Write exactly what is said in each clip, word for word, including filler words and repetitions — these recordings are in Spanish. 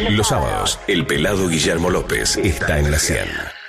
Los sábados, el pelado Guillermo López está en la cien.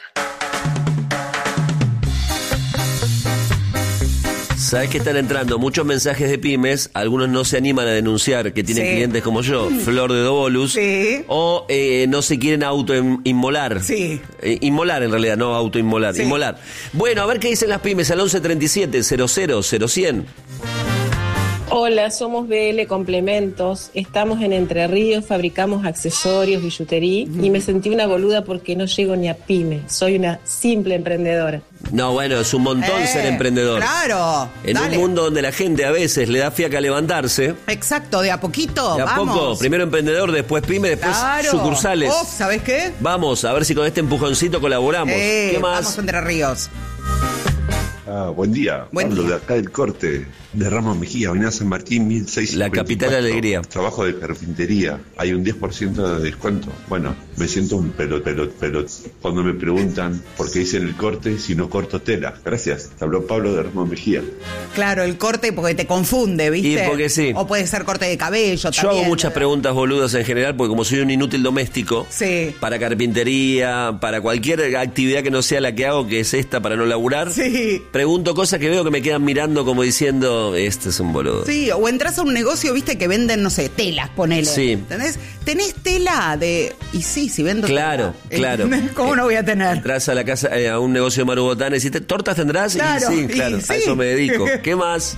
¿Sabés que están entrando muchos mensajes de pymes? Algunos no se animan a denunciar que tienen sí. clientes como yo, Flor de Dobolus, sí. o eh, no se quieren autoinmolar. Sí. Eh, inmolar en realidad, no autoinmolar, sí. inmolar. Bueno, a ver qué dicen las pymes al once treinta y siete cero cero cero cien. Hola, somos B L Complementos, estamos en Entre Ríos, fabricamos accesorios, billutería mm. y me sentí una boluda porque no llego ni a pyme, soy una simple emprendedora. No, bueno, es un montón eh, ser emprendedor. Claro. En dale. un mundo donde la gente a veces le da fiaca levantarse. Exacto, de a poquito, De a vamos. poco, primero emprendedor, después pyme, después claro. sucursales. Oh, ¿sabés qué? Vamos, a ver si con este empujoncito colaboramos. Eh, ¿Qué más? Vamos Entre Ríos. Ah, buen día. Buen Pablo, día. de acá del Corte, de Ramos Mejía, Avenida San Martín, mil seiscientos La capital de alegría. Trabajo de carpintería. Hay un diez por ciento de descuento. Bueno, me siento un pelot, pelot, pelot. Cuando me preguntan por qué dicen el corte si no corto tela. Gracias. Te habló Pablo de Ramos Mejía. Claro, el corte porque te confunde, ¿viste? Y porque sí. O puede ser corte de cabello Yo también. hago muchas preguntas boludas en general porque como soy un inútil doméstico, sí. para carpintería, para cualquier actividad que no sea la que hago, que es esta para no laburar, sí. pregunto cosas que veo que me quedan mirando como diciendo, este es un boludo. Sí, o entras a un negocio, viste, que venden, no sé, telas, ponele. Sí. ¿Entendés? ¿Tenés tela de...? Y sí, si vendo Claro, tela. claro. ¿Cómo no voy a tener? Entras a la casa, eh, a un negocio de Maru Botana y decís, ¿tortas tendrás? Claro, y sí, claro, y sí. a eso me dedico. ¿Qué más?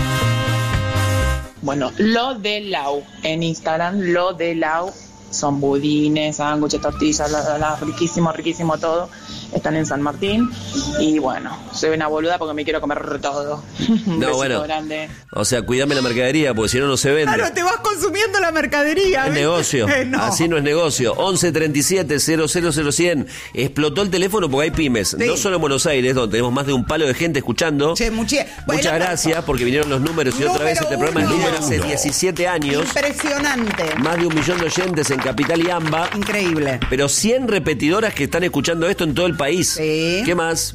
Bueno, lo de Lau, en Instagram, lo de Lau, son budines, sándwiches, tortillas, la, la, la, riquísimo, riquísimo todo. Están en San Martín y bueno, soy una boluda porque me quiero comer todo. Un No, bueno, grande. O sea, cuidame la mercadería porque si no, no se vende. Claro, te vas consumiendo la mercadería. Es ¿viste? negocio, Eh, no. así no es negocio. once treinta y siete cero cero cero cien. Explotó el teléfono porque hay pymes, sí. no solo en Buenos Aires, donde tenemos más de un palo de gente escuchando. Che, muchi- bueno, Muchas gracias porque vinieron los números y otra vez este Número programa es uno. número hace diecisiete años. Impresionante. Más de un millón de oyentes en Capital y AMBA. Increíble. Pero cien repetidoras que están escuchando esto en todo el país. Sí. ¿Qué más?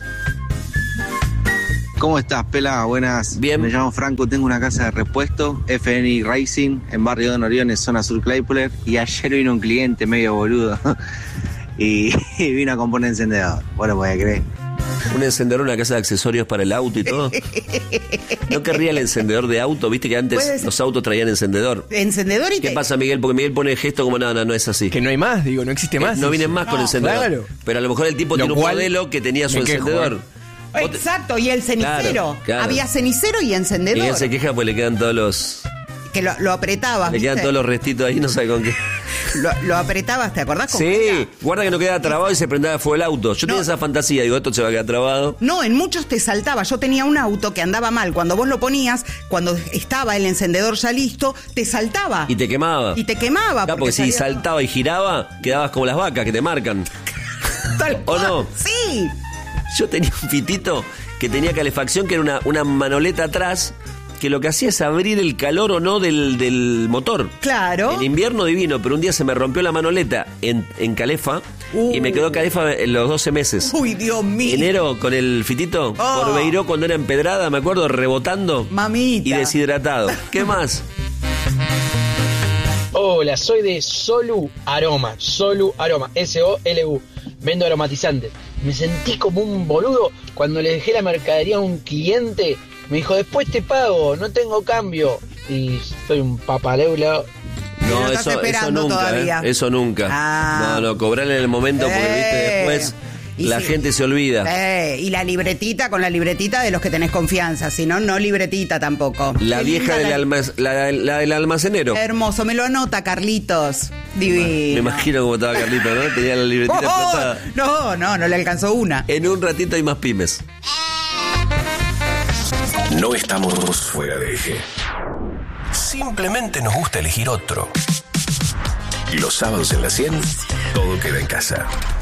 ¿Cómo estás, Pela? Buenas. Bien. Me llamo Franco, tengo una casa de repuesto, F N I Racing, en Barrio Don Oriones, zona sur Claypole. Y ayer vino un cliente medio boludo y, y vino a comprar un encendedor. Bueno, voy a creer. Un encendedor, una casa de accesorios para el auto y todo. ¿No querría el encendedor de auto? Viste que antes los autos traían encendedor. Encendedor y ¿Qué te... pasa, Miguel? Porque Miguel pone el gesto como nada, no, no es así. Que no hay más, digo, no existe más. Eh, no vienen más no, con encendedor. Claro. Pero a lo mejor el tipo Lo tiene un cual modelo que tenía su me quejo, encendedor. ¿eh? Exacto, y el cenicero. Claro, claro. Había cenicero y encendedor. Miguel se queja porque le quedan todos los... Que lo, lo apretabas, Le ¿viste? quedan todos los restitos ahí, no sabe con qué. Lo, lo apretabas, ¿te acordás? Con Sí, cola? guarda que no queda trabado y se prendaba fuego el auto. Yo No. tenía esa fantasía, digo, esto se va a quedar trabado. No, en muchos te saltaba. Yo tenía un auto que andaba mal. Cuando vos lo ponías, cuando estaba el encendedor ya listo, te saltaba. Y te quemaba. Y te quemaba. Claro, porque si salía- saltaba y giraba, quedabas como las vacas que te marcan. Tal ¿O cual. no? Sí. Yo tenía un fitito que tenía calefacción, que era una, una manoleta atrás, que lo que hacía es abrir el calor o no del, del motor. Claro. En invierno divino, pero un día se me rompió la manoleta en, en calefa Uh. y me quedó calefa en los doce meses. Uy, Dios mío. Enero con el fitito, Oh. por Beiró cuando era empedrada, me acuerdo, rebotando. Mamita. Y deshidratado. ¿Qué más? Hola, soy de Solu Aroma, Solu Aroma, S O L U. Vendo aromatizantes. Me sentí como un boludo cuando le dejé la mercadería a un cliente. Me dijo, después te pago, no tengo cambio. Y soy un papaleula. Pero No, estás eso, eso esperando nunca, todavía. ¿eh? Eso nunca. Ah. No, no, cobrarle en el momento porque Eh. viste después Y la sí. gente se olvida. Eh, y la libretita con la libretita de los que tenés confianza. Si no, no libretita tampoco. La Qué vieja linda del, la- almac- la, la del almacenero. Hermoso, me lo anota, Carlitos. Divino. Me imagino cómo estaba Carlito, ¿no? Tenía la libretita Oh, explotada. no, no, no le alcanzó una. En un ratito hay más pymes. No estamos fuera de eje. Simplemente nos gusta elegir otro. Los sábados en la cien, todo queda en casa.